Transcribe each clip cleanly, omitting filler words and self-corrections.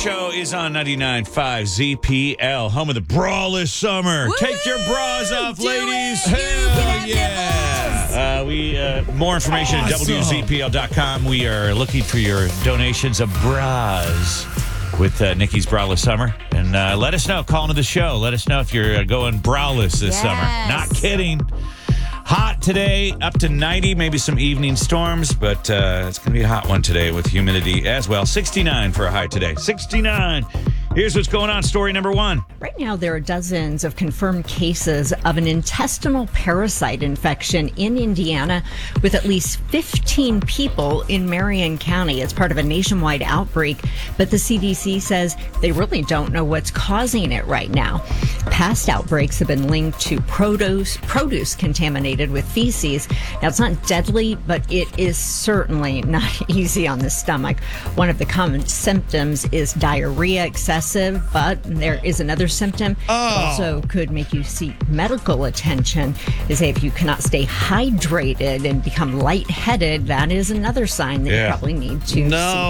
Show is on 99.5 ZPL, home of the braless summer. Woo! Take your bras off, Do ladies. it. Hell You yeah. More information at WZPL.com. We are looking for your donations of bras with Nikki's Braless Summer. And let us know. Call into the show. Let us know if you're going braless this summer. Not kidding. Hot today, up to 90, maybe some evening storms, but it's going to be a hot one today with humidity as well. 69 for a high today. 69. Here's what's going on. Story number one. Right now, there are dozens of confirmed cases of an intestinal parasite infection in Indiana, with at least 15 people in Marion County. It's part of a nationwide outbreak, but the CDC says they really don't know what's causing it right now. Past outbreaks have been linked to produce contaminated with feces. Now, it's not deadly, but it is certainly not easy on the stomach. One of the common symptoms is diarrhea, excessive, but there is another symptom also could make you seek medical attention. Is if you cannot stay hydrated and become lightheaded, that is another sign that you probably need to see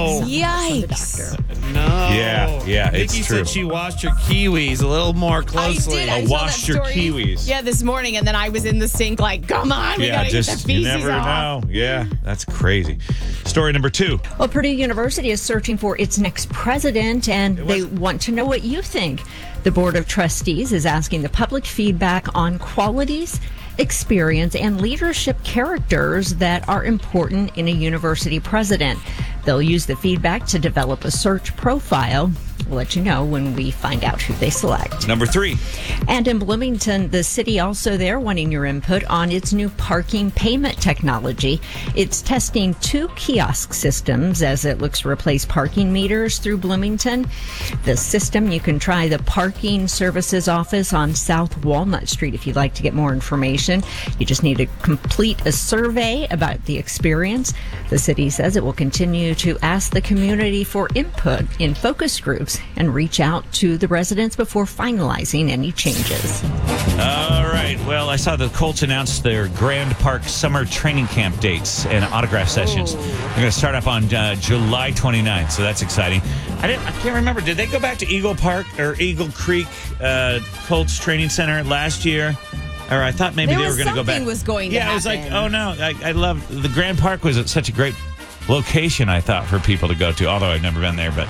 the doctor. No. Yeah, it's Nikki true. said she washed her kiwis a little more closely. I saw washed that your story, kiwis. Yeah, this morning, and then I was in the sink like, come on, we gotta get the feces you never off. know. Yeah, that's crazy. Story number two. Well, Purdue University is searching for its next president, and they want to know what you think. The Board of Trustees is asking the public feedback on qualities, experience, and leadership characters that are important in a university president. They'll use the feedback to develop a search profile. We'll let you know when we find out who they select. Number three. And in Bloomington, the city also there wanting your input on its new parking payment technology. It's testing 2 kiosk systems as it looks to replace parking meters through Bloomington. The system, you can try the Parking Services Office on South Walnut Street if you'd like to get more information. You just need to complete a survey about the experience. The city says it will continue to ask the community for input in focus groups and reach out to the residents before finalizing any changes. All right. Well, I saw the Colts announce their Grand Park summer training camp dates and autograph sessions. They're going to start up on July 29th, so that's exciting. I can't remember. Did they go back to Eagle Park or Eagle Creek Colts Training Center last year? Or I thought maybe they were going to go back. Something was going to happen. Yeah, I was like, oh no. I love the Grand Park was such a great location, I thought, for people to go to, although I've never been there, but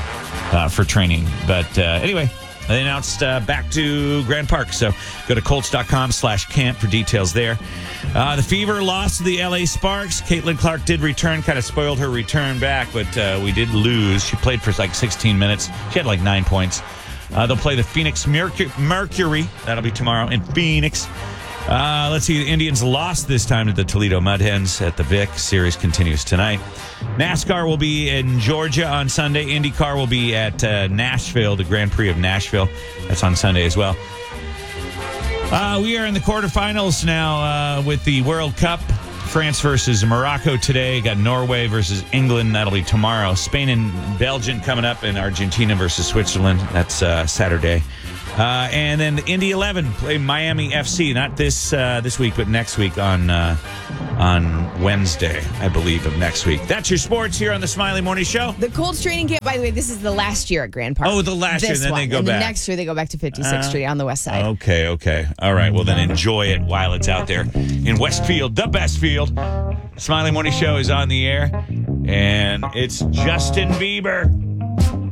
for training. But anyway, they announced back to Grand Park. So go to Colts.com/camp for details there. The Fever lost to the LA Sparks. Caitlin Clark did return, kind of spoiled her return back, but we did lose. She played for like 16 minutes. She had like 9 points. They'll play the Phoenix Mercury. That'll be tomorrow in Phoenix. Let's see. The Indians lost this time to the Toledo Mud Hens at the Vic. Series continues tonight. NASCAR will be in Georgia on Sunday. IndyCar will be at Nashville, the Grand Prix of Nashville. That's on Sunday as well. We are in the quarterfinals now with the World Cup. France versus Morocco today. Got Norway versus England. That'll be tomorrow. Spain and Belgium coming up, and Argentina versus Switzerland. That's Saturday. And then the Indy 11 play Miami FC, not this week, but next week on Wednesday, I believe, of next week. That's your sports here on the Smiley Morning Show. The Colts training camp, by the way, this is the last year at Grand Park. Oh, the last year, then they go and back. The next year, they go back to 56th Street on the west side. Okay. All right, well, then enjoy it while it's out there in Westfield, the best field. Smiley Morning Show is on the air, and it's Justin Bieber.